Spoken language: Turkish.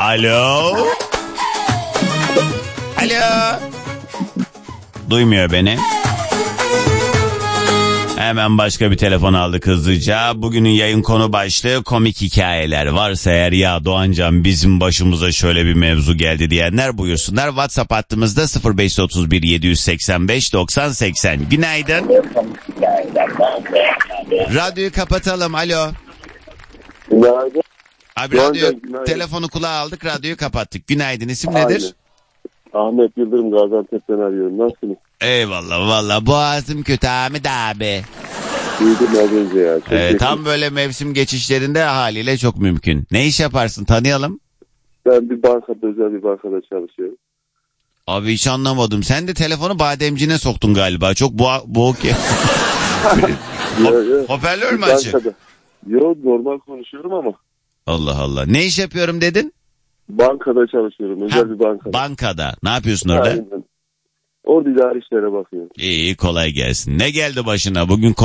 Alo. Alo. Duymuyor beni. Hemen başka bir telefon aldık hızlıca. Bugünün yayın konu başlığı komik hikayeler. Varsa eğer ya Doğancan bizim başımıza şöyle bir mevzu geldi diyenler buyursunlar. WhatsApp hattımızda 0531 785 90 80. Günaydın. Radyoyu kapatalım. Alo. Günaydın. Abi telefonu kulağa aldık, radyoyu kapattık. Günaydın, isim nedir? Ahmet Yıldırım, Gaziantep'ten arıyorum. Nasılsınız? Eyvallah, valla boğazım kötü Ahmet abi. Duydum az önce ya. Tam böyle mevsim geçişlerinde haliyle çok mümkün. Ne iş yaparsın, tanıyalım? Ben bir bankada, özel bir bankada çalışıyorum. Abi hiç anlamadım. Sen de telefonu bademcine soktun galiba. Çok boğuk ya. Hoparlör mü açık? Yok, normal konuşuyorum ama. Allah Allah. Ne iş yapıyorum dedin? Bankada çalışıyorum. Özel bir bankada. Bankada. Ne yapıyorsun orada? Aynen. Orada idari işlere bakıyorum. İyi, kolay gelsin. Ne geldi başına? Bugün